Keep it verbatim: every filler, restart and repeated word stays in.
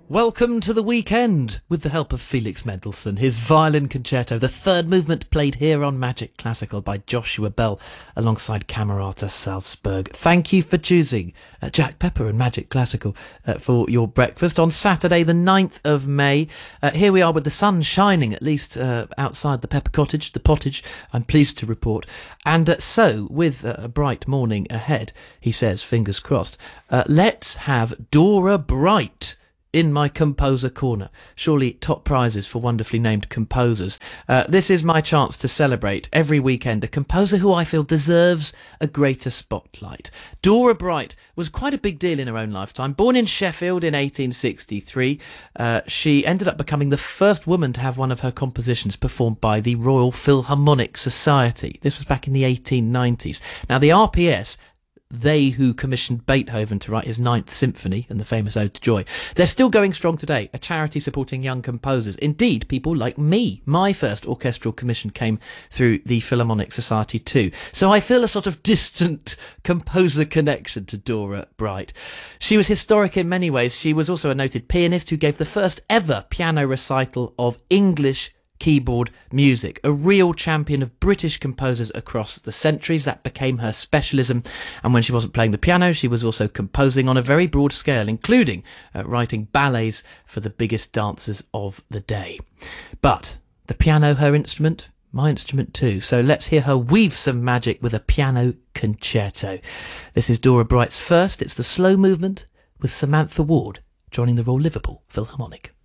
Welcome to the weekend with the help of Felix Mendelssohn, his violin concerto, the third movement played here on Magic Classical by Joshua Bell alongside Camerata Salzburg. Thank you for choosing uh, Jack Pepper and Magic Classical uh, for your breakfast on Saturday the ninth of May. Uh, here we are with the sun shining, at least uh, outside the Pepper Cottage, the pottage, I'm pleased to report. And uh, so, with uh, a bright morning ahead, he says, fingers crossed, uh, let's have Dora Bright in my composer corner. Surely top prizes for wonderfully named composers. Uh, this is my chance to celebrate every weekend a composer who I feel deserves a greater spotlight. Dora Bright was quite a big deal in her own lifetime. Born in Sheffield in eighteen sixty-three, uh, she ended up becoming the first woman to have one of her compositions performed by the Royal Philharmonic Society. This was back in the eighteen nineties. Now the R P S, they who commissioned Beethoven to write his Ninth Symphony and the famous Ode to Joy, they're still going strong today, a charity supporting young composers. Indeed, people like me. My first orchestral commission came through the Philharmonic Society too. So I feel a sort of distant composer connection to Dora Bright. She was historic in many ways. She was also a noted pianist who gave the first ever piano recital of English keyboard music, a real champion of British composers across the centuries. That became her specialism, and when she wasn't playing the piano, she was also composing on a very broad scale, including uh, writing ballets for the biggest dancers of the day. But the piano, her instrument, my instrument too, so let's hear her weave some magic with a piano concerto. This is Dora Bright's first. It's the slow movement with Samantha Ward joining the Royal Liverpool Philharmonic.